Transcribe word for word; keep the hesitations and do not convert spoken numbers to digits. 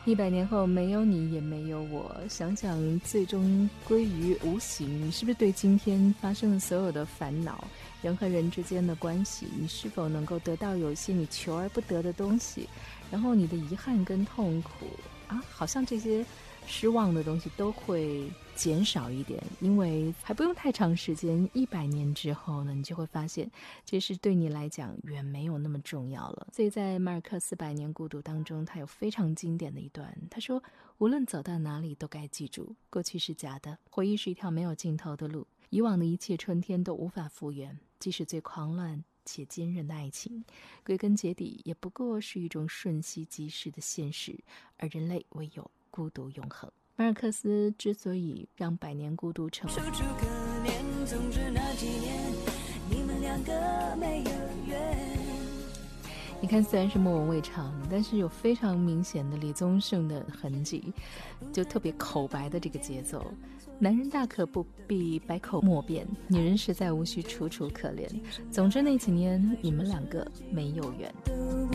一百年后没有你也没有我，想想最终归于无形，是不是对今天发生的所有的烦恼，人和人之间的关系，你是否能够得到有一些你求而不得的东西，然后你的遗憾跟痛苦啊，好像这些失望的东西都会减少一点，因为还不用太长时间，一百年之后呢，你就会发现这是对你来讲远没有那么重要了。所以在马尔克斯《百年孤独》当中，他有非常经典的一段，他说无论走到哪里都该记住，过去是假的，回忆是一条没有尽头的路，以往的一切春天都无法复原，即使最狂乱且坚韧的爱情，归根结底也不过是一种瞬息即逝的现实，而人类唯有孤独永恒。马尔克斯之所以让百年孤独成楚楚可怜，总之那几年你们两个没有缘。 你看，虽然是莫文蔚唱，但是有非常明显的李宗盛的痕迹，就特别口白的这个节奏。男人大可不必百口莫辩，女人实在无需楚楚可怜。总之那几年你们两个没有缘。